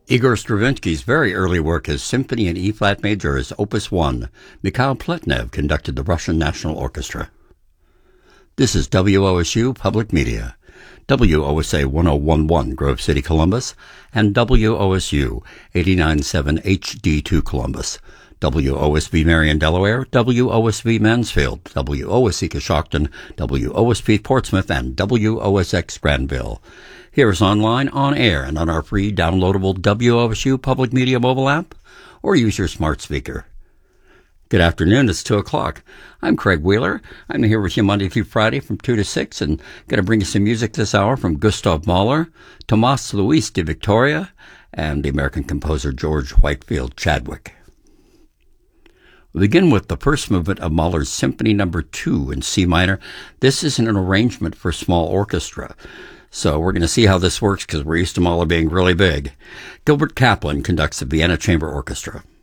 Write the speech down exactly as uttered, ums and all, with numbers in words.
Igor Stravinsky's very early work as Symphony in E-flat major is Opus one. Mikhail Pletnev conducted the Russian National Orchestra. This is W O S U Public Media, W O S A one oh one point one Grove City, Columbus, and W O S U eighty-nine point seven H D two Columbus, W O S V Marion, Delaware, W O S V Mansfield, W O S C Coshocton, W O S P Portsmouth, and W O S X Granville. Hear us online, on air, and on our free downloadable W O S U Public Media mobile app, or use your smart speaker. Good afternoon, it's two o'clock. I'm Craig Wheeler. I'm here with you Monday through Friday from two to six, and going to bring you some music this hour from Gustav Mahler, Tomas Luis de Victoria, and the American composer George Whitefield Chadwick. We begin with the first movement of Mahler's Symphony Number two in C minor. This is an arrangement for small orchestra. So we're going to see how this works because we're used to Mahler being really big. Gilbert Kaplan conducts the Vienna Chamber Orchestra.